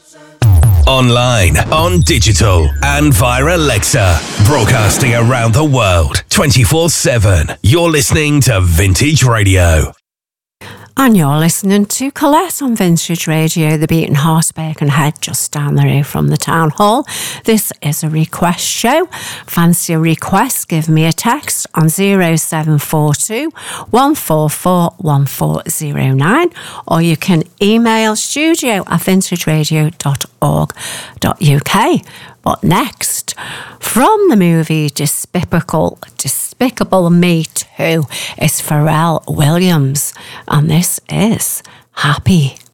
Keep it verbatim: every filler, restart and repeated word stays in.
Online, on digital, and via Alexa. Broadcasting around the world, twenty-four seven. You're listening to Vintage Radio. And you're listening to Colette on Vintage Radio, the Beaten Heart of Birkenhead, just down the road from the Town Hall. This is a request show. Fancy a request? Give me a text on zero seven four two, one four four, one four zero nine, or you can email studio at vintage radio dot org dot U K. But next, from the movie Despicable, Despicable Me two, is Pharrell Williams, and this is Happy.